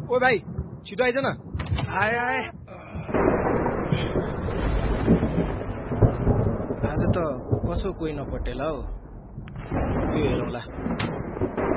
ओ भाइ छिटो आइज न। आए आए। आज त कसो कोही नपटेला हौ। यो हेरौँला।